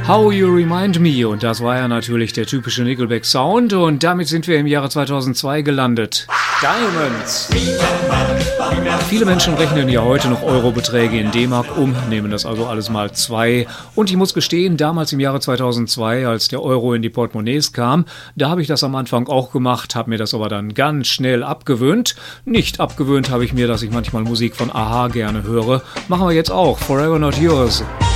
How You Remind Me, und das war ja natürlich der typische Nickelback-Sound, und damit sind wir im Jahre 2002 gelandet. Diamonds. Viele Menschen rechnen ja heute noch Eurobeträge in D-Mark um, nehmen das also alles mal 2. Und ich muss gestehen, damals im Jahre 2002, als der Euro in die Portemonnaies kam, da habe ich das am Anfang auch gemacht, habe mir das aber dann ganz schnell abgewöhnt. Nicht abgewöhnt habe ich mir, dass ich manchmal Musik von a-ha gerne höre. Machen wir jetzt auch. Forever Not Yours.